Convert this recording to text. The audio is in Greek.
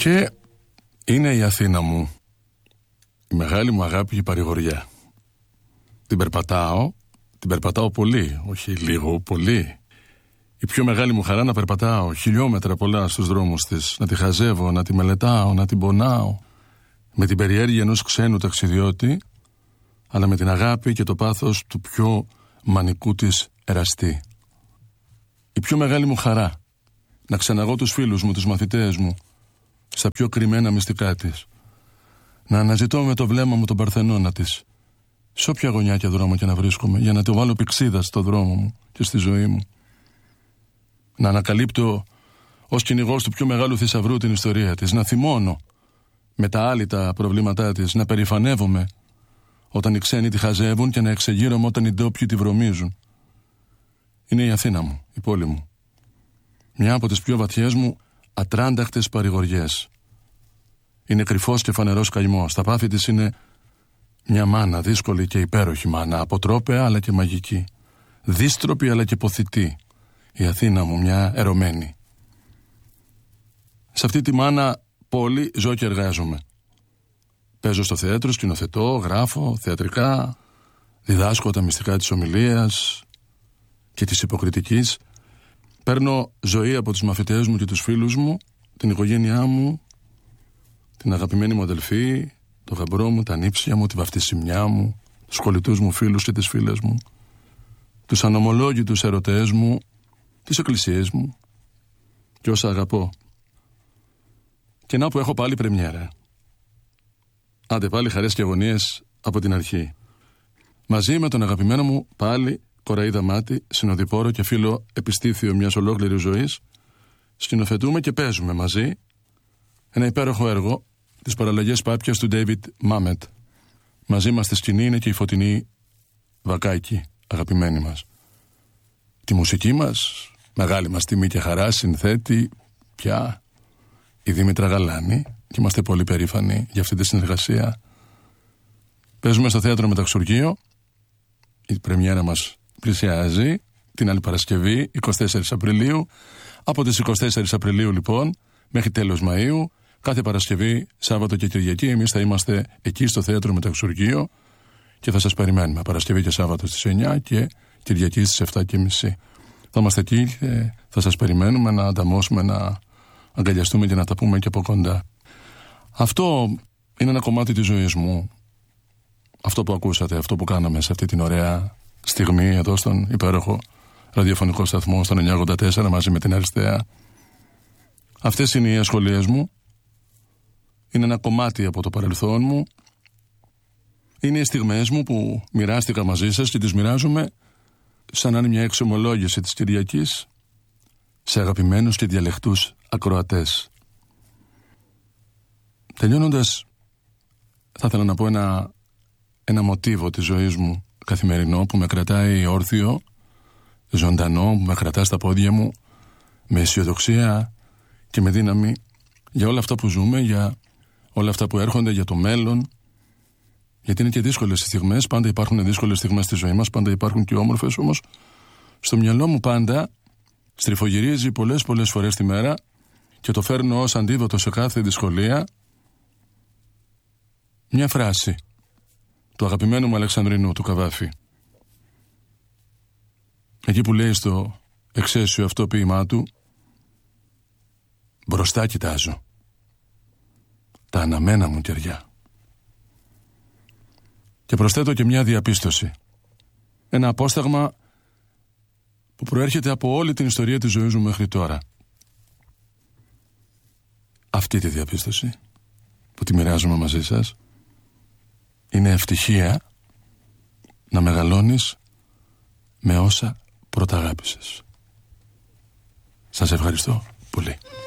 Και είναι η Αθήνα μου, η μεγάλη μου αγάπη και η παρηγοριά. Την περπατάω πολύ, όχι λίγο, πολύ. Η πιο μεγάλη μου χαρά να περπατάω χιλιόμετρα πολλά στους δρόμους της, να τη χαζεύω, να τη μελετάω, να την πονάω, με την περιέργεια ενός ξένου ταξιδιώτη, αλλά με την αγάπη και το πάθος του πιο μανικού της εραστή. Η πιο μεγάλη μου χαρά να ξαναγώ τους φίλους μου, τους μαθητές μου, στα πιο κρυμμένα μυστικά της. Να αναζητώ με το βλέμμα μου τον Παρθενώνα της, σε όποια γωνιά και δρόμο και να βρίσκομαι, για να το βάλω πηξίδα στο δρόμο μου και στη ζωή μου. Να ανακαλύπτω ως κυνηγός του πιο μεγάλου θησαυρού την ιστορία της, να θυμώνω με τα άλυτα προβλήματά της, να περηφανεύομαι όταν οι ξένοι τη χαζεύουν και να εξεγείρομαι όταν οι ντόπιοι τη βρωμίζουν. Είναι η Αθήνα μου, η πόλη μου. Μια από τις πιο βαθιές μου ατράνταχτες παρηγοριές. Είναι κρυφός και φανερός καημός. Στα πάθη της είναι μια μάνα, δύσκολη και υπέροχη μάνα, αποτρόπαια αλλά και μαγική, δύστροπη αλλά και ποθητή. Η Αθήνα μου, μια ερωμένη. Σε αυτή τη μάνα πόλη ζω και εργάζομαι. Παίζω στο θέατρο, σκηνοθετώ, γράφω θεατρικά, διδάσκω τα μυστικά της ομιλίας και της υποκριτικής. Παίρνω ζωή από τους μαθητές μου και τους φίλους μου, την οικογένειά μου, την αγαπημένη μου αδελφή, το γαμπρό μου, τα νύψια μου, τη βαφτισιμιά μου, τους κολλητούς μου φίλους και τις φίλες μου, τους ανομολόγητους ερωτές μου, τις εκκλησίες μου και όσα αγαπώ. Και να που έχω πάλι πρεμιέρα. Άντε πάλι χαρές και αγωνίες από την αρχή. Μαζί με τον αγαπημένο μου πάλι Κοραΐδα Μάτη, συνοδοιπόρο και φίλο επιστήθιο μιας ολόκληρης ζωής, σκηνοθετούμε και παίζουμε μαζί ένα υπέροχο έργο, τις παραλλαγές πάπιας του David Mamet. Μαζί μας στη σκηνή είναι και η Φωτεινή Βακάκη, αγαπημένη μας. Τη μουσική μας, μεγάλη μας τιμή και χαρά, συνθέτει πια η Δήμητρα Γαλάνη και είμαστε πολύ περήφανοι για αυτή τη συνεργασία. Παίζουμε στο Θέατρο Μεταξουργείο. Η πρεμιέρα μας πλησιάζει την άλλη Παρασκευή, 24 Απριλίου. Από τις 24 Απριλίου λοιπόν μέχρι τέλος Μαΐου, κάθε Παρασκευή, Σάββατο και Κυριακή, εμείς θα είμαστε εκεί στο Θέατρο Μεταξουργείο και θα σας περιμένουμε Παρασκευή και Σάββατο στις 9 και Κυριακή στις 7:30. Θα είμαστε εκεί και θα σας περιμένουμε να ανταμώσουμε, να αγκαλιαστούμε και να τα πούμε και από κοντά. Αυτό είναι ένα κομμάτι της ζωής μου. Αυτό που ακούσατε, αυτό που κάναμε σε αυτή την ωραία στιγμή εδώ στον υπέροχο ραδιοφωνικό σταθμό στον 984 μαζί με την Αριστεία. Αυτές είναι οι ασχολίες μου. Είναι ένα κομμάτι από το παρελθόν μου. Είναι οι στιγμές μου που μοιράστηκα μαζί σας και τις μοιράζομαι σαν να είναι μια εξομολόγηση της Κυριακής σε αγαπημένους και διαλεκτούς ακροατές. Τελειώνοντας, θα ήθελα να πω ένα μοτίβο της ζωής μου καθημερινό που με κρατάει όρθιο, ζωντανό, που με κρατά στα πόδια μου με αισιοδοξία και με δύναμη για όλα αυτά που ζούμε, για όλα αυτά που έρχονται, για το μέλλον. Γιατί είναι και δύσκολες στιγμές, πάντα υπάρχουν δύσκολες στιγμές στη ζωή μας, πάντα υπάρχουν και όμορφες, όμως στο μυαλό μου πάντα στριφογυρίζει πολλές φορές τη μέρα και το φέρνω ως αντίδοτο σε κάθε δυσκολία μια φράση του αγαπημένου μου Αλεξανδρινού, του Καβάφη. Εκεί που λέει στο εξαίσιο αυτό ποίημά του, μπροστά κοιτάζω τα αναμένα μου κεριά. Και προσθέτω και μια διαπίστωση, ένα απόσταγμα που προέρχεται από όλη την ιστορία της ζωής μου μέχρι τώρα. Αυτή τη διαπίστωση που τη μοιράζομαι μαζί σας είναι ευτυχία να μεγαλώνεις με όσα πρώτα αγάπησες. Σας ευχαριστώ πολύ.